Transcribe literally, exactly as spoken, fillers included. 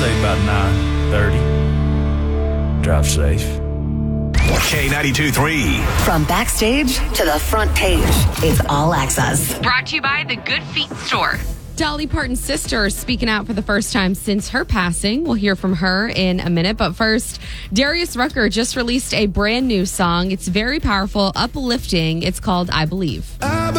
say about nine thirty. Drive safe. K ninety-two point three. From backstage to the front page, it's All Access. Brought to you by the Good Feet Store. Dolly Parton's sister is speaking out for the first time since her passing. We'll hear from her in a minute. But first, Darius Rucker just released a brand new song. It's very powerful, uplifting. It's called I Believe. I